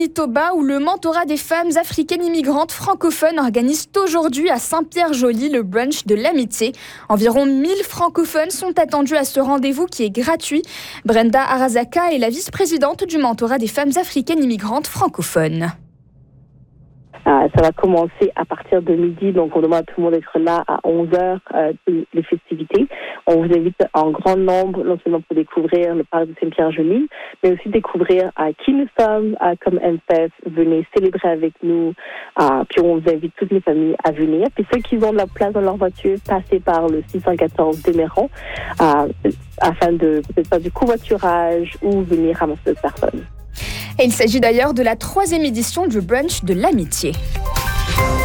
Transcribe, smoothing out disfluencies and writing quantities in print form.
Manitoba, où le mentorat des femmes africaines immigrantes francophones organise aujourd'hui à Saint-Pierre-Joly le brunch de l'amitié. Environ 1000 francophones sont attendus à ce rendez-vous qui est gratuit. Brenda Arazaka est la vice-présidente du mentorat des femmes africaines immigrantes francophones. Ça va commencer à partir de midi, donc on demande à tout le monde d'être là à 11h, les festivités. On vous invite en grand nombre, non seulement pour découvrir le parc de Saint-Pierre-Joly, mais aussi découvrir qui nous sommes comme MFF. Venez célébrer avec nous, puis on vous invite toutes les familles à venir. Puis ceux qui ont de la place dans leur voiture, passez par le 614 Desmaisons, afin de peut-être faire du covoiturage ou venir ramasser d'autres personnes. Et il s'agit d'ailleurs de la 3e édition du brunch de l'amitié.